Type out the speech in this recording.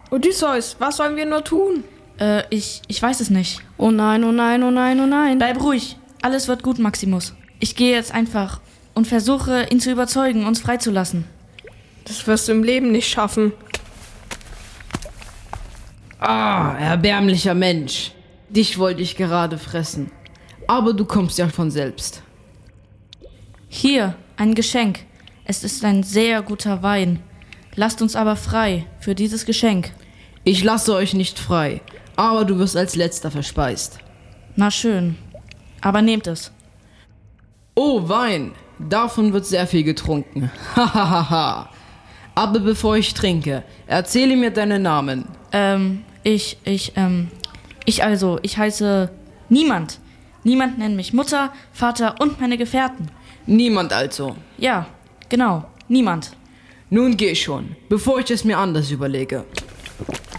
Odysseus, was sollen wir nur tun? Ich weiß es nicht. Oh nein, oh nein, oh nein, oh nein. Bleib ruhig. Alles wird gut, Maximus. Ich gehe jetzt einfach und versuche, ihn zu überzeugen, uns freizulassen. Das wirst du im Leben nicht schaffen. Ah, erbärmlicher Mensch. Dich wollte ich gerade fressen. Aber du kommst ja von selbst. Hier, ein Geschenk. Es ist ein sehr guter Wein. Lasst uns aber frei für dieses Geschenk. Ich lasse euch nicht frei, aber du wirst als letzter verspeist. Na schön, aber nehmt es. Oh, Wein. Davon wird sehr viel getrunken. Hahaha. Aber bevor ich trinke, erzähle mir deinen Namen. Ich heiße Niemand. Niemand nennt mich Mutter, Vater und meine Gefährten. Niemand also. Ja, genau, niemand. Nun geh schon, bevor ich es mir anders überlege.